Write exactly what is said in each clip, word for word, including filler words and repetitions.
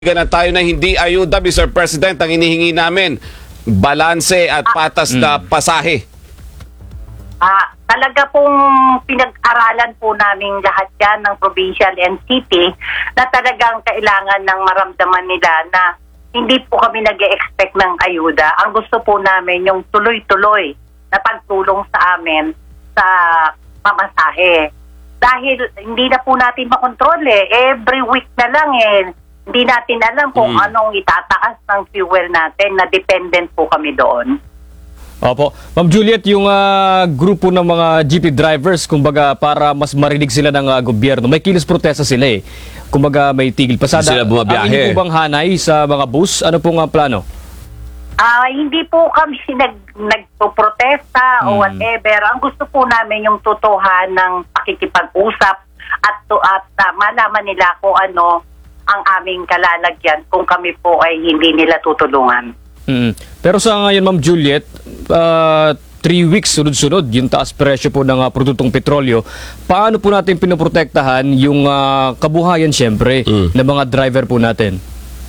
na tayo na hindi ayuda, Mister President, ang inihingi namin, balanse at patas na pasahe. Ah, talaga pong pinag-aralan po namin lahat yan ng provincial and city na talagang kailangan ng maramdaman nila na hindi po kami nag-e-expect ng ayuda. Ang gusto po namin yung tuloy-tuloy na pagtulong sa amin sa pamasahe. Dahil hindi na po natin makontrol eh. Every week na lang eh. Hindi natin alam kung mm. anong itataas ng fuel natin na dependent po kami doon. Opo. Ma'am Juliet, yung uh, grupo ng mga jeepney drivers, kumbaga para mas marinig sila ng uh, gobyerno, may kilos protesta sila eh. Kumbaga may tigil pasada. Sila bumabiyahe. Ang inyo po bang hanay sa mga bus? Ano pong uh, plano? Ah, uh, hindi po kami nag nagpo-protesta mm. o whatever. Ang gusto po namin yung totohan ng pakikipag-usap at to, at uh, malaman nila kung ano ang aming kalalagyan kung kami po ay hindi nila tutulungan. Mm. Pero sa ngayon, Ma'am Juliet, uh, three weeks sunod-sunod yung taas presyo po ng uh, produktong petrolyo. Paano po natin pinoprotektahan yung uh, kabuhayan siyempre mm. ng mga driver po natin?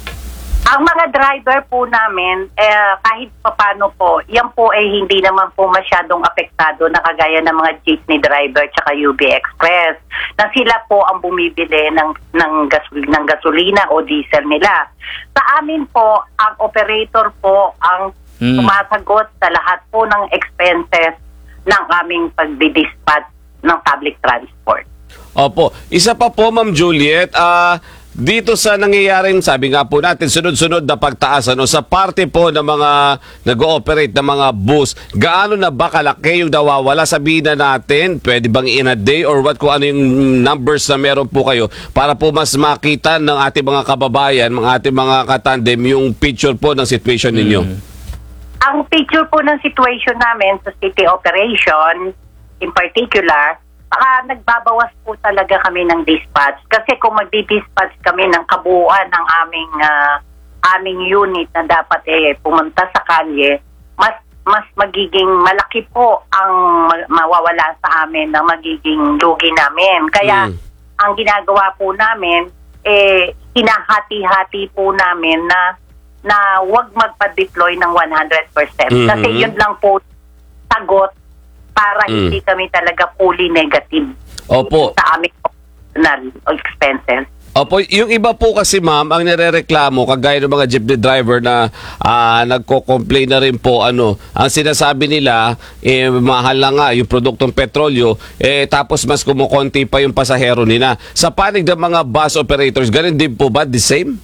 Ang mga driver po namin, eh, kahit papano po, yan po ay hindi naman po masyadong apektado na kagaya ng mga jeepney driver tsaka U B Express. Na sila po ang bumibili ng, ng, gasol, ng gasolina o diesel nila. Sa amin po, ang operator po ang mm. sumasagot sa lahat po ng expenses ng aming pagdidispatch ng public transport. Opo. Isa pa po, Ma'am Juliet, ah... Uh, dito sa nangyayaring, sabi nga po natin, sunod-sunod na pagtaas, ano, sa parte po ng mga nag-ooperate ng mga bus, gaano na ba kalaki yung nawawala? Sabihin na natin, pwede bang in a day or what, kung ano yung numbers na meron po kayo para po mas makita ng ating mga kababayan, mga ating mga katandem, yung picture po ng situation ninyo? Mm. Ang picture po ng situation namin sa city operation, in particular, Saka nagbabawas po talaga kami ng dispatch. Kasi kung magdi-dispatch kami ng kabuuan ng aming uh, aming unit na dapat eh pumunta sa kalye, mas mas magiging malaki po ang mawawala sa amin na magiging lugi namin. Kaya mm. ang ginagawa po namin eh hinahati-hati po namin na na wag magpa-deploy ng one hundred percent. Mm-hmm. Kasi yun lang po sagot para mm. hindi kami talaga fully negative. Opo. Sa aming personal expenses. Opo, yung iba po kasi ma'am, ang nirereklamo, kagaya ng mga jeepney driver na uh, nagko-complain na rin po, ano, ang sinasabi nila, eh, mahal na nga yung produktong petrolyo, eh, tapos mas kumukonti pa yung pasahero nila. Sa panig ng mga bus operators, ganun din po ba? The same?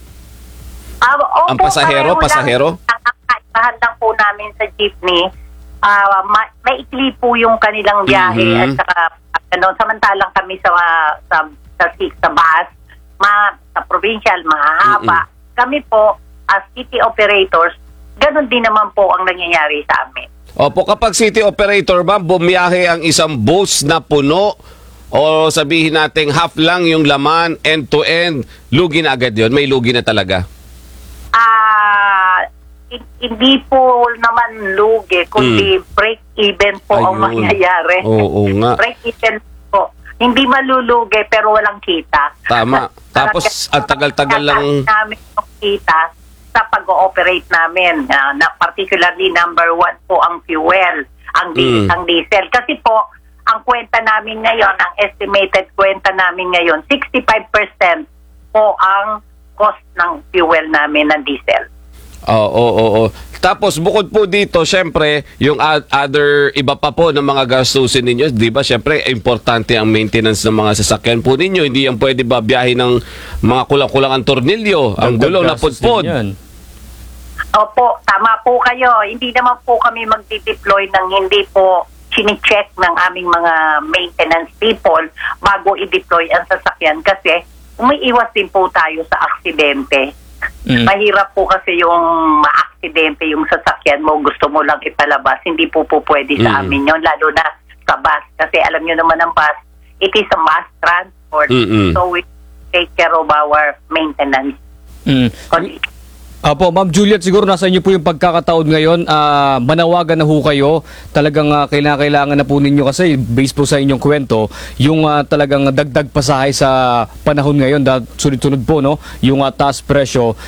Uh, opo, ang pasahero, pasahero? Ang kaibahan lang po namin sa jeepney, Uh, ma- maikli po yung kanilang biyahe mm-hmm. at saka ano, samantalang kami sa sa sa, sa bus, ma, sa provincial mahahaba. Mm-hmm. Kami po as city operators, ganun din naman po ang nangyayari sa amin. Opo, kapag city operator ba, bumiyahe ang isang bus na puno o sabihin natin half lang yung laman, end to end, lugi na agad yun? May lugi na talaga? Ah... Uh, hindi po naman lugi, kundi mm. break-even po Ayun. ang mangyayari. Oo, oo nga. Break-even po. Hindi malulugi pero walang kita. Tama. Tapos ang tagal-tagal lang namin yung kita sa pag-ooperate namin. Uh, na particularly number one po ang fuel, ang, di- mm. ang diesel. Kasi po, ang kwenta namin ngayon, ang estimated kwenta namin ngayon, sixty-five percent po ang cost ng fuel namin ng diesel. Oo, oo, oo. Tapos bukod po dito, syempre, yung other iba pa po ng mga gastusin ninyo, di ba? Syempre, importante ang maintenance ng mga sasakyan po ninyo. Hindi yan pwede ba biyahe ng mga kulang-kulang ang tornilyo, ang gulong na pudpod. Opo, tama po kayo. Hindi naman po kami magdi-deploy ng hindi po chine-check ng aming mga maintenance people bago i-deploy ang sasakyan kasi umiiwas din po tayo sa aksidente. Mm. Mahirap po kasi yung ma-aksidente yung sasakyan mo, gusto mo lang ipalabas, hindi po po pwede sa mm. amin yun, lalo na sa bus. Kasi alam nyo naman ang bus, it is a mass transport. Mm-mm. So we take care of our maintenance. Mm. Apo, Ma'am Juliet, siguro nasa inyo po yung pagkakataon ngayon. Ah, manawagan na ho kayo. Talagang ah, kailangan na po ninyo kasi based po sa inyong kwento, yung ah, talagang dagdag pasahe sa panahon ngayon dahil sunod-sunod po no, yung ah, taas presyo.